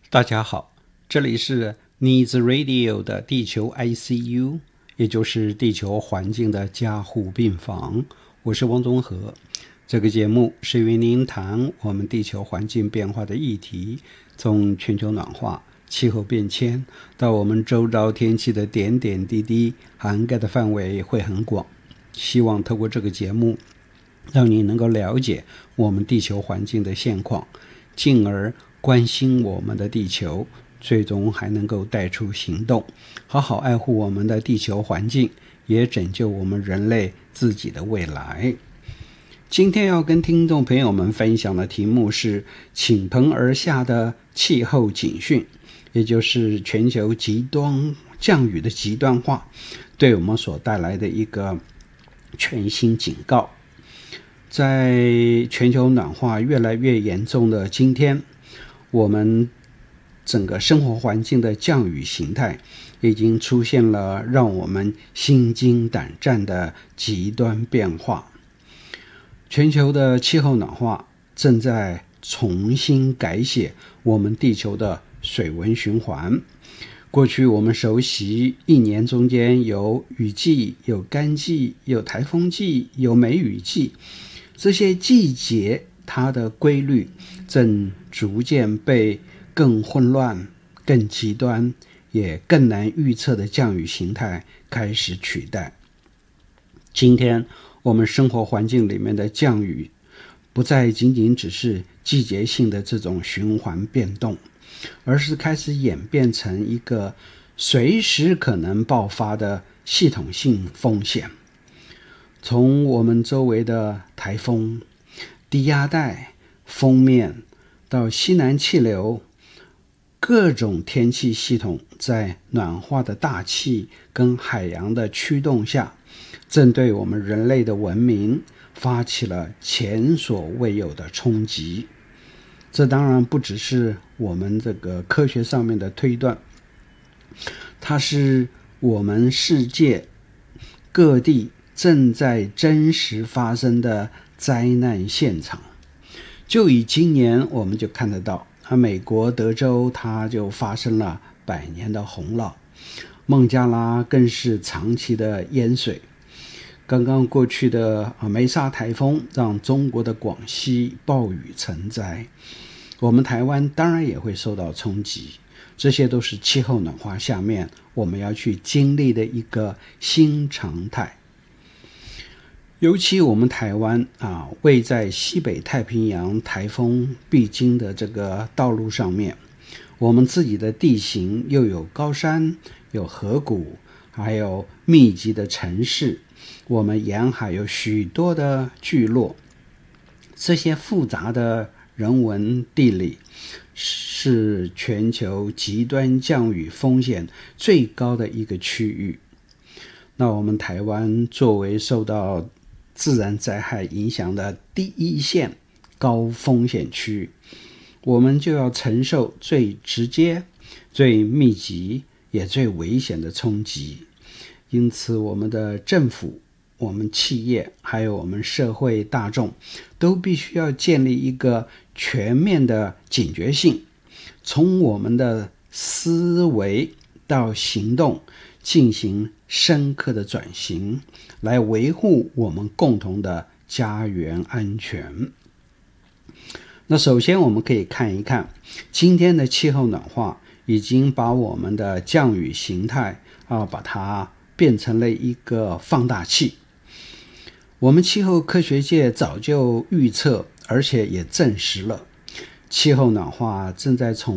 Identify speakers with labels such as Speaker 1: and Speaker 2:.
Speaker 1: 大家好，这里是 Needs Radio 的地球 ICU， 也就是地球环境的加护病房。我是汪宗和。这个节目是与您谈我们地球环境变化的议题，从全球暖化、气候变迁到我们周遭天气的点点滴滴，涵盖的范围会很广。希望透过这个节目，让你能够了解我们地球环境的现况，进而关心我们的地球，最终还能够带出行动，好好爱护我们的地球环境，也拯救我们人类自己的未来。今天要跟听众朋友们分享的题目是倾盆而下的气候警讯，也就是全球极端降雨的极端化对我们所带来的一个全新警告。在全球暖化越来越严重的今天，我们整个生活环境的降雨形态已经出现了让我们心惊胆战的极端变化。全球的气候暖化正在重新改写我们地球的水文循环。过去我们熟悉一年中间有雨季、有干季、有台风季、有梅雨季，这些季节它的规律正逐渐被更混乱、更极端也更难预测的降雨形态开始取代。今天我们生活环境里面的降雨不再仅仅只是季节性的这种循环变动，而是开始演变成一个随时可能爆发的系统性风险。从我们周围的台风、低压带、锋面到西南气流，各种天气系统在暖化的大气跟海洋的驱动下，正对我们人类的文明发起了前所未有的冲击。这当然不只是我们这个科学上面的推断，它是我们世界各地正在真实发生的灾难现场。就以今年我们就看得到，美国德州它就发生了100年的洪涝，孟加拉更是长期的淹水。刚刚过去的梅沙台风让中国的广西暴雨成灾，我们台湾当然也会受到冲击。这些都是气候暖化下面我们要去经历的一个新常态。尤其我们台湾位在西北太平洋台风必经的这个道路上面，我们自己的地形又有高山、有河谷，还有密集的城市，我们沿海有许多的聚落，这些复杂的人文地理是全球极端降雨风险最高的一个区域。那我们台湾作为受到自然灾害影响的第一线高风险区，我们就要承受最直接、最密集也最危险的冲击。因此我们的政府、我们企业还有我们社会大众都必须要建立一个全面的警觉性，从我们的思维到行动进行深刻的转型，来维护我们共同的家园安全。那首先我们可以看一看今天的气候暖化已经把我们的降雨形态把它变成了一个放大器。我们气候科学界早就预测，而且也证实了，气候暖化正在从